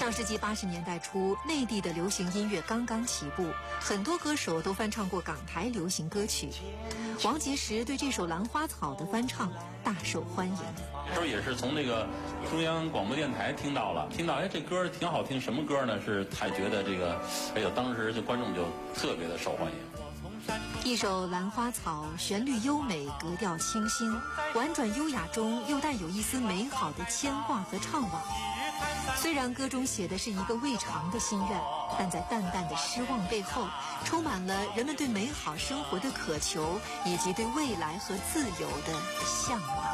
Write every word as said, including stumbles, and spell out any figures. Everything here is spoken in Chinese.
上世纪八十年代初，内地的流行音乐刚刚起步，很多歌手都翻唱过港台流行歌曲。王杰时对这首《兰花草》的翻唱大受欢迎。 那时候也是从那个中央广播电台听到了，听到哎这歌挺好听，什么歌呢？是太觉得这个，哎呦，当时就观众就特别的受欢迎。 一首《兰花草》，旋律优美，格调清新，婉转优雅中又带有一丝美好的牵挂和怅惘。虽然歌中写的是一个未偿的心愿，但在淡淡的失望背后，充满了人们对美好生活的渴求，以及对未来和自由的向往。